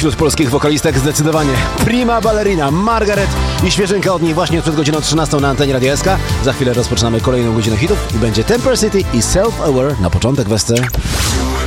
wśród polskich wokalistek zdecydowanie. Prima ballerina Margaret i świeżynka od niej właśnie przed godziną 13 na antenie Radia SK. Za chwilę rozpoczynamy kolejną godzinę hitów i będzie Temper City i Self Aware na początek, Wester.